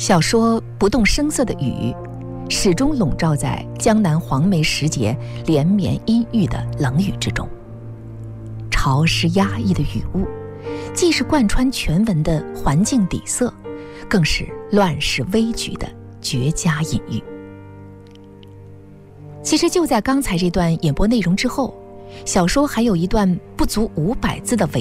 小说不动声色的雨，始终笼罩在江南黄梅时节连绵阴郁的冷雨之中。潮湿压抑的雨雾，既是贯穿全文的环境底色，更是乱世危局的绝佳隐喻。其实就在刚才这段演播内容之后，小说还有一段不足500字的尾